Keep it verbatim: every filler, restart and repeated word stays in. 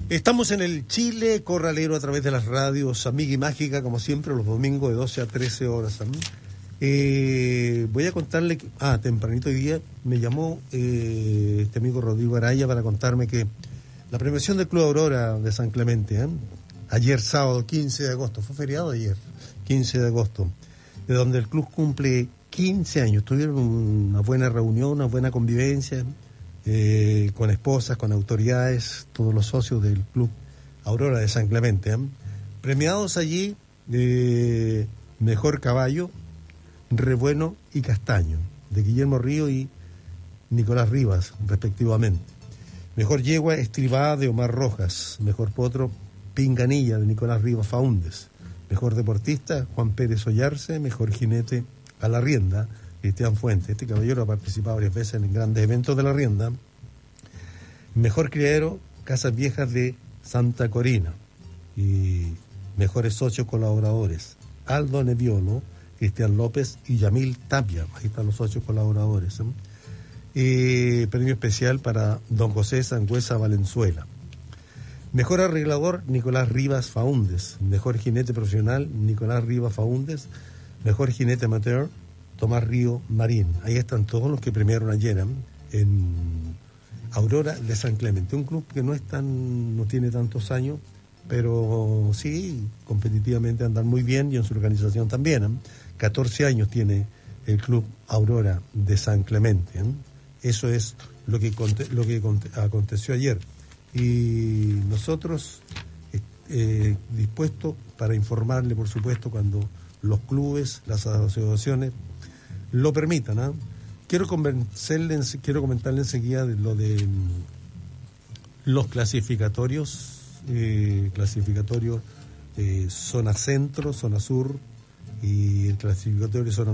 Estamos en el Chile Corralero a través de las radios Amiga y Mágica, como siempre, los domingos de doce a trece horas. Eh, voy a contarle que, ah, tempranito hoy día me llamó eh, este amigo Rodrigo Araya para contarme que la premiación del Club Aurora de San Clemente, ¿eh? ayer sábado quince de agosto, fue feriado ayer, quince de agosto, de donde el club cumple quince años. Tuvieron una buena reunión, una buena convivencia, eh, con esposas, con autoridades, todos los socios del Club Aurora de San Clemente. ¿eh? Premiados allí, eh, Mejor Caballo, Rebueno y Castaño, de Guillermo Río y Nicolás Rivas, respectivamente. Mejor Yegua Estribada de Omar Rojas. Mejor Potro Pinganilla de Nicolás Rivas Faúndes. Mejor Deportista Juan Pérez Ollarse. Mejor Jinete a la Rienda Cristian Fuentes. Este caballero ha participado varias veces en grandes eventos de la Rienda. Mejor Criadero Casas Viejas de Santa Corina. Y mejores socios colaboradores Aldo Neviolo, Cristian López y Yamil Tapia. Ahí están los socios colaboradores. ¿eh? Eh, premio especial para don José Sangüesa Valenzuela. Mejor arreglador Nicolás Rivas Faúndes. Mejor jinete profesional Nicolás Rivas Faúndes. Mejor jinete amateur Tomás Río Marín. Ahí están todos los que premiaron ayer, ¿eh? en Aurora de San Clemente, un club que no es tan, no tiene tantos años, pero sí, competitivamente andan muy bien y en su organización también. ¿eh? catorce años tiene el Club Aurora de San Clemente. ¿eh? Eso es lo que, lo que aconteció ayer. Y nosotros eh, dispuestos para informarle, por supuesto, cuando los clubes, las asociaciones lo permitan. ¿eh? Quiero convencerle, quiero comentarle enseguida de lo de los clasificatorios, eh, clasificatorios eh, zona centro, zona sur y el clasificatorio zona